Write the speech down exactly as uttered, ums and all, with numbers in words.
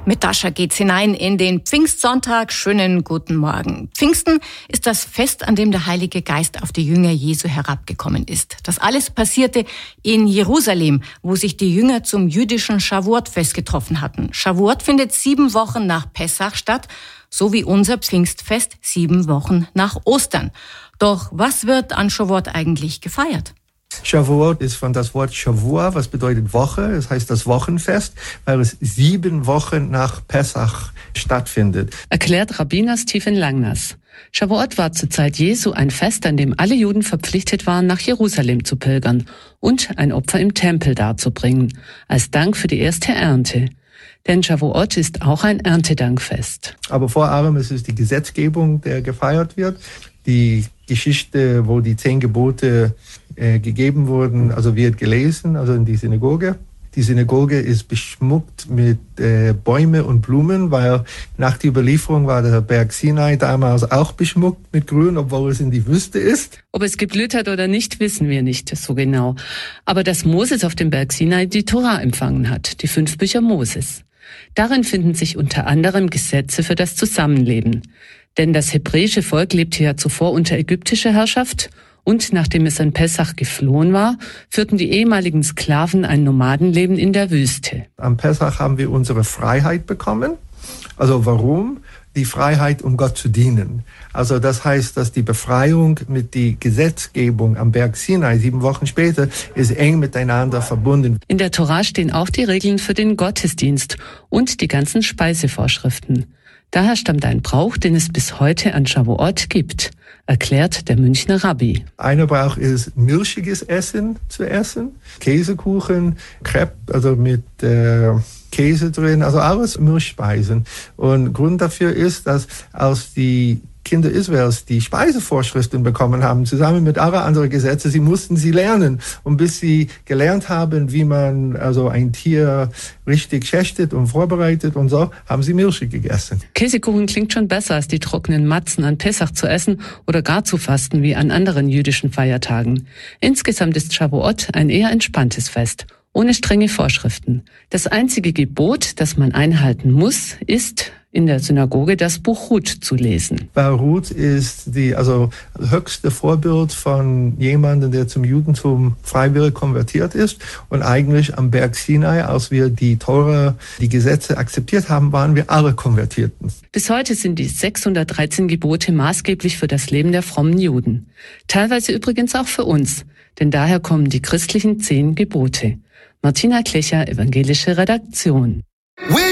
Mit Dasha geht's hinein in den Pfingstsonntag. Schönen guten Morgen. Pfingsten ist das Fest, an dem der Heilige Geist auf die Jünger Jesu herabgekommen ist. Das alles passierte in Jerusalem, wo sich die Jünger zum jüdischen Shavuot-Fest getroffen hatten. Shavuot findet sieben Wochen nach Pessach statt, so wie unser Pfingstfest sieben Wochen nach Ostern. Doch was wird an Shavuot eigentlich gefeiert? Shavuot ist von das Wort Shavua, was bedeutet Woche. Das heißt das Wochenfest, weil es sieben Wochen nach Pessach stattfindet. Erklärt Rabbiner Stephen Langnass. Shavuot war zur Zeit Jesu ein Fest, an dem alle Juden verpflichtet waren, nach Jerusalem zu pilgern und ein Opfer im Tempel darzubringen, als Dank für die erste Ernte. Denn Shavuot ist auch ein Erntedankfest. Aber vor allem ist es die Gesetzgebung, der gefeiert wird. Die Geschichte, wo die zehn Gebote äh, gegeben wurden, also wird gelesen, also in die Synagoge. Die Synagoge ist beschmuckt mit äh, Bäume und Blumen, weil nach der Überlieferung war der Berg Sinai damals auch beschmuckt mit Grün, obwohl es in die Wüste ist. Ob es geblüht hat oder nicht, wissen wir nicht so genau. Aber dass Moses auf dem Berg Sinai die Tora empfangen hat, die fünf Bücher Moses. Darin finden sich unter anderem Gesetze für das Zusammenleben. Denn das hebräische Volk lebte ja zuvor unter ägyptischer Herrschaft und nachdem es an Pessach geflohen war, führten die ehemaligen Sklaven ein Nomadenleben in der Wüste. Am Pessach haben wir unsere Freiheit bekommen. Also warum? Die Freiheit, um Gott zu dienen. Also das heißt, dass die Befreiung mit der Gesetzgebung am Berg Sinai sieben Wochen später ist eng miteinander verbunden. In der Tora stehen auch die Regeln für den Gottesdienst und die ganzen Speisevorschriften. Daher stammt ein Brauch, den es bis heute an Shavuot gibt, erklärt der Münchner Rabbi. Einer Brauch ist, milchiges Essen zu essen. Käsekuchen, Crepe, also mit äh, Käse drin, also alles Milchspeisen. Und Grund dafür ist, dass als die Kinder Israels die Speisevorschriften bekommen haben, zusammen mit allen anderen Gesetzen, sie mussten sie lernen. Und bis sie gelernt haben, wie man also ein Tier richtig schächtet und vorbereitet und so, haben sie milchig gegessen. Käsekuchen klingt schon besser, als die trockenen Matzen an Pessach zu essen oder gar zu fasten wie an anderen jüdischen Feiertagen. Insgesamt ist Shavuot ein eher entspanntes Fest, ohne strenge Vorschriften. Das einzige Gebot, das man einhalten muss, ist, in der Synagoge das Buch Ruth zu lesen. Weil Ruth ist die also höchste Vorbild von jemandem, der zum Judentum freiwillig konvertiert ist. Und eigentlich am Berg Sinai, als wir die Tora, die Gesetze akzeptiert haben, waren wir alle Konvertierten. Bis heute sind die sechshundertdreizehn Gebote maßgeblich für das Leben der frommen Juden. Teilweise übrigens auch für uns, denn daher kommen die christlichen zehn Gebote. Martina Klecher, evangelische Redaktion.